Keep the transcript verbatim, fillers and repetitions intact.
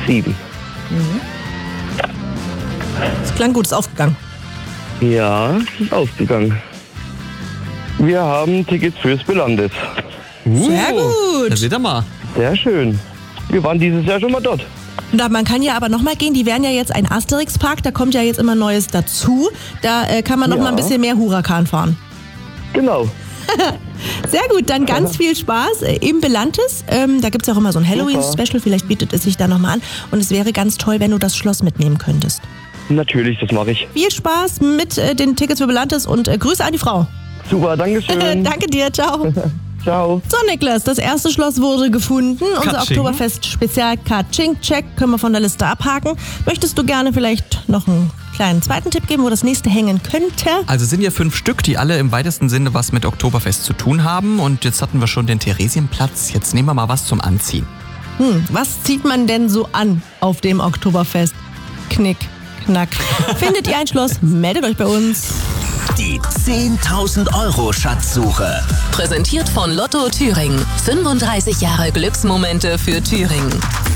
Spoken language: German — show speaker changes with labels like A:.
A: sieben.
B: Mhm. Das klang gut, ist aufgegangen.
A: Ja, ist aufgegangen. Wir haben Tickets fürs Belandes.
B: Sehr gut.
C: Da seht ihr mal.
A: Sehr schön. Wir waren dieses Jahr schon mal dort.
B: Da, man kann ja aber nochmal gehen, die werden ja jetzt ein Asterix-Park, da kommt ja jetzt immer Neues dazu. Da äh, kann man noch
A: Ja.
B: mal ein bisschen mehr Huracan fahren.
A: Genau.
B: Sehr gut, dann ganz viel Spaß äh, im Belantes. Ähm, da gibt es ja auch immer so ein Halloween-Special, vielleicht bietet es sich da nochmal an. Und es wäre ganz toll, wenn du das Schloss mitnehmen könntest.
A: Natürlich, das mache ich.
B: Viel Spaß mit äh, den Tickets für Belantes und äh, Grüße an die Frau.
A: Super, Dankeschön.
B: Danke dir, ciao.
A: Ciao.
B: So, Niklas, das erste Schloss wurde gefunden. Unser
C: Katsching.
B: Oktoberfest-Spezial Katsching-Check können wir von der Liste abhaken. Möchtest du gerne vielleicht noch einen kleinen zweiten Tipp geben, wo das nächste hängen könnte?
C: Also es sind ja fünf Stück, die alle im weitesten Sinne was mit Oktoberfest zu tun haben. Und jetzt hatten wir schon den Theresienplatz. Jetzt nehmen wir mal was zum Anziehen.
B: Hm, was zieht man denn so an auf dem Oktoberfest? Knick, knack. Findet ihr ein Schloss? Meldet euch bei uns.
D: Die zehntausend Euro Schatzsuche.
E: Präsentiert von Lotto Thüringen. fünfunddreißig Jahre Glücksmomente für Thüringen.